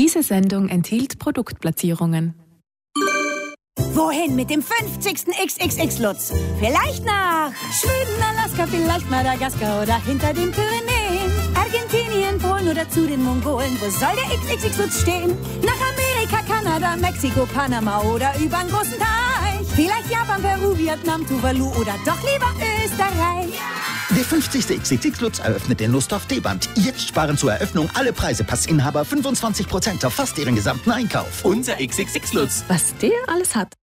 Diese Sendung enthielt Produktplatzierungen. Wohin mit dem 50. XXX-Lutz? Vielleicht nach Schweden, Alaska, vielleicht Madagaskar oder hinter den Pyrenäen. Argentinien, Polen oder zu den Mongolen. Wo soll der XXX-Lutz stehen? Nach Amerika, Kanada, Mexiko, Panama oder übern großen Teich. Vielleicht Japan, Peru, Vietnam, Tuvalu oder doch lieber Österreich. Der 50. XXX-Lutz eröffnet den Lusthof D-Band. Jetzt sparen zur Eröffnung alle Preisepassinhaber 25% auf fast ihren gesamten Einkauf. Unser XXX-Lutz. Was der alles hat.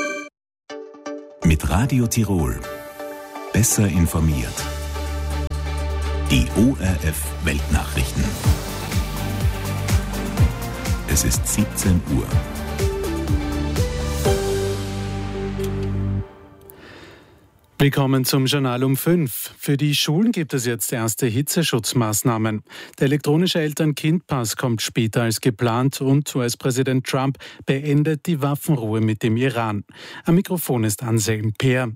Mit Radio Tirol. Besser informiert. Die ORF Weltnachrichten. Es ist 17 Uhr. Willkommen zum Journal um 5. Für die Schulen gibt es jetzt erste Hitzeschutzmaßnahmen. Der elektronische Eltern-Kind-Pass kommt später als geplant und US-Präsident Trump beendet die Waffenruhe mit dem Iran. Am Mikrofon ist Anselm Peer.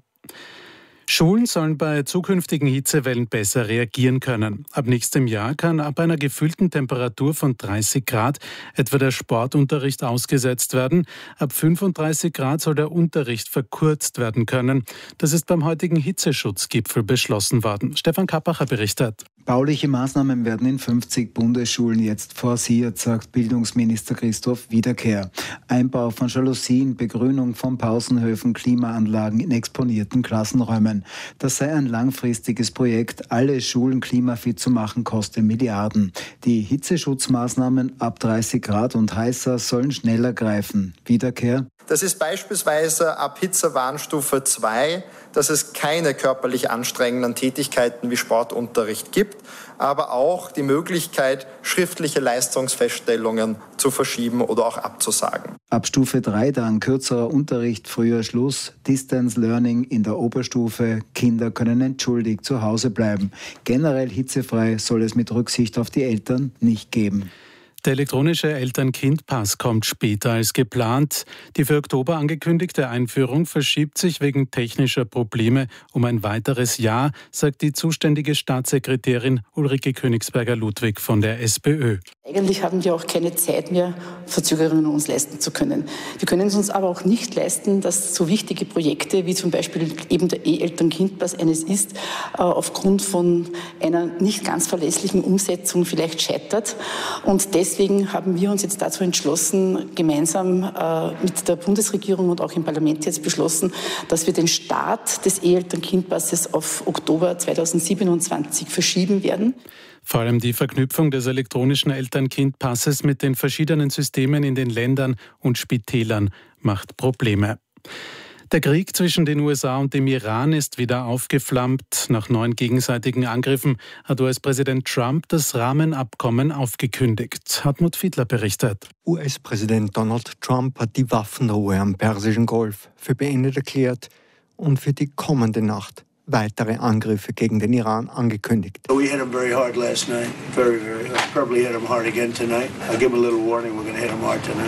Schulen sollen bei zukünftigen Hitzewellen besser reagieren können. Ab nächstem Jahr kann ab einer gefühlten Temperatur von 30 Grad etwa der Sportunterricht ausgesetzt werden. Ab 35 Grad soll der Unterricht verkürzt werden können. Das ist beim heutigen Hitzeschutzgipfel beschlossen worden. Stefan Kappacher berichtet. Bauliche Maßnahmen werden in 50 Bundesschulen jetzt forciert, sagt Bildungsminister Christoph Wiederkehr. Einbau von Jalousien, Begrünung von Pausenhöfen, Klimaanlagen in exponierten Klassenräumen. Das sei ein langfristiges Projekt. Alle Schulen klimafit zu machen, koste Milliarden. Die Hitzeschutzmaßnahmen ab 30 Grad und heißer sollen schneller greifen. Wiederkehr. Das ist beispielsweise ab Hitzewarnstufe 2, dass es keine körperlich anstrengenden Tätigkeiten wie Sportunterricht gibt, aber auch die Möglichkeit, schriftliche Leistungsfeststellungen zu verschieben oder auch abzusagen. Ab Stufe 3 dann kürzerer Unterricht, früher Schluss, Distance Learning in der Oberstufe. Kinder können entschuldigt zu Hause bleiben. Generell hitzefrei soll es mit Rücksicht auf die Eltern nicht geben. Der elektronische Eltern-Kind-Pass kommt später als geplant. Die für Oktober angekündigte Einführung verschiebt sich wegen technischer Probleme um ein weiteres Jahr, sagt die zuständige Staatssekretärin Ulrike Königsberger-Ludwig von der SPÖ. Eigentlich haben wir auch keine Zeit mehr, Verzögerungen uns leisten zu können. Wir können es uns aber auch nicht leisten, dass so wichtige Projekte wie zum Beispiel eben der E-Eltern-Kind-Pass eines ist, aufgrund von einer nicht ganz verlässlichen Umsetzung vielleicht scheitert. Und deswegen haben wir uns jetzt dazu entschlossen, gemeinsam mit der Bundesregierung und auch im Parlament jetzt beschlossen, dass wir den Start des E-Eltern-Kind-Passes auf Oktober 2027 verschieben werden. Vor allem die Verknüpfung des elektronischen Eltern-Kind-Passes mit den verschiedenen Systemen in den Ländern und Spitälern macht Probleme. Der Krieg zwischen den USA und dem Iran ist wieder aufgeflammt. Nach 9 gegenseitigen Angriffen hat US-Präsident Trump das Rahmenabkommen aufgekündigt. Hartmut Fiedler berichtet. US-Präsident Donald Trump hat die Waffenruhe am Persischen Golf für beendet erklärt und für die kommende Nacht weitere Angriffe gegen den Iran angekündigt. We hit him very hard last night. Very hard. Probably hit him hard again tonight. I'll give him a little warning. We're going to hit him hard tonight.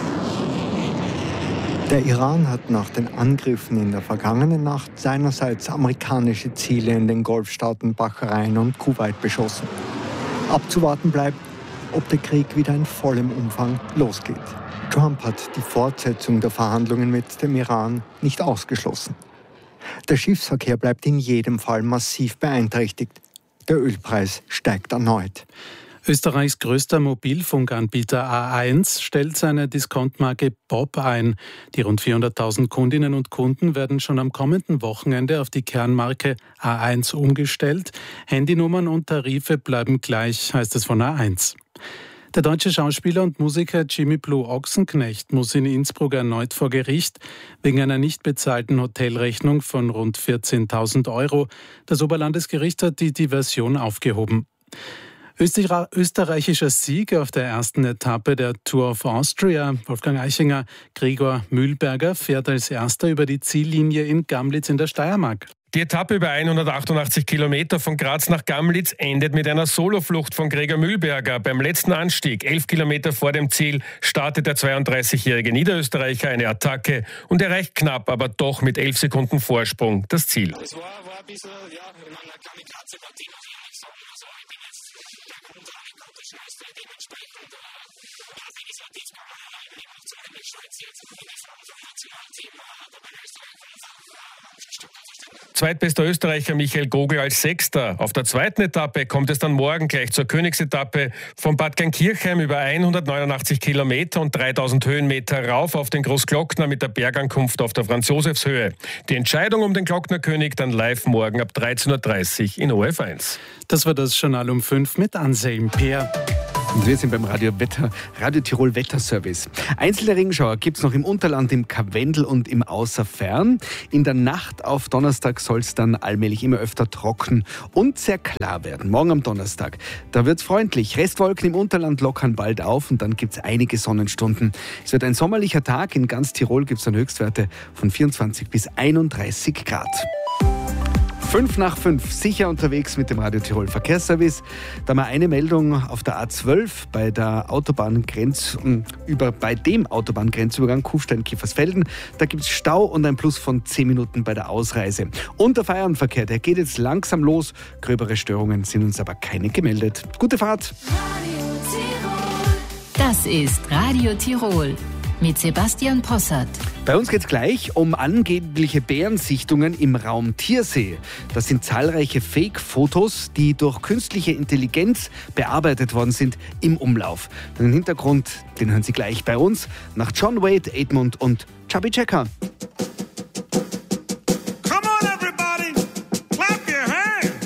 Der Iran hat nach den Angriffen in der vergangenen Nacht seinerseits amerikanische Ziele in den Golfstaaten Bahrain und Kuwait beschossen. Abzuwarten bleibt, ob der Krieg wieder in vollem Umfang losgeht. Trump hat die Fortsetzung der Verhandlungen mit dem Iran nicht ausgeschlossen. Der Schiffsverkehr bleibt in jedem Fall massiv beeinträchtigt. Der Ölpreis steigt erneut. Österreichs größter Mobilfunkanbieter A1 stellt seine Diskontmarke Bob ein. Die rund 400.000 Kundinnen und Kunden werden schon am kommenden Wochenende auf die Kernmarke A1 umgestellt. Handynummern und Tarife bleiben gleich, heißt es von A1. Der deutsche Schauspieler und Musiker Jimmy Blue Ochsenknecht muss in Innsbruck erneut vor Gericht wegen einer nicht bezahlten Hotelrechnung von rund 14.000 €. Das Oberlandesgericht hat die Diversion aufgehoben. Österreichischer Sieg auf der ersten Etappe der Tour of Austria. Wolfgang Eichinger, Gregor Mühlberger fährt als Erster über die Ziellinie in Gamlitz in der Steiermark. Die Etappe über 188 Kilometer von Graz nach Gamlitz endet mit einer Soloflucht von Gregor Mühlberger. Beim letzten Anstieg, 11 Kilometer vor dem Ziel, startet der 32-jährige Niederösterreicher eine Attacke und erreicht knapp, aber doch mit 11 Sekunden Vorsprung das Ziel. Das war ein bisschen, in einer Kamikaze-Partie, muss ich ehrlich sagen. Also ich bin jetzt der Grund, ich konnte Zweitbester Österreicher Michael Gogl als Sechster. Auf der zweiten Etappe kommt es dann morgen gleich zur Königsetappe von Bad Gainkirchheim über 189 Kilometer und 3000 Höhenmeter rauf auf den Großglockner mit der Bergankunft auf der Franz-Josefs-Höhe. Die Entscheidung um den Glocknerkönig dann live morgen ab 13.30 Uhr in ORF1. Das war das Journal um 5 mit Anselm Peer. Und wir sind beim Radio Tirol Wetterservice. Einzelne Regenschauer gibt es noch im Unterland, im Karwendel und im Außerfern. In der Nacht auf Donnerstag soll es dann allmählich immer öfter trocken und sehr klar werden. Morgen am Donnerstag, da wird es freundlich. Restwolken im Unterland lockern bald auf und dann gibt es einige Sonnenstunden. Es wird ein sommerlicher Tag. In ganz Tirol gibt es dann Höchstwerte von 24 bis 31 Grad. 5 nach 5, sicher unterwegs mit dem Radio Tirol Verkehrsservice. Da haben wir eine Meldung auf der A12 bei dem Autobahngrenzübergang Kufstein-Kiefersfelden. Da gibt es Stau und ein Plus von 10 Minuten bei der Ausreise. Und der Feierabendverkehr, der geht jetzt langsam los. Gröbere Störungen sind uns aber keine gemeldet. Gute Fahrt! Das ist Radio Tirol mit Sebastian Possart. Bei uns geht es gleich um angebliche Bärensichtungen im Raum Tiersee. Das sind zahlreiche Fake-Fotos, die durch künstliche Intelligenz bearbeitet worden sind, im Umlauf. Den Hintergrund, den hören Sie gleich bei uns nach John Wade, Edmund und Chubby Checker.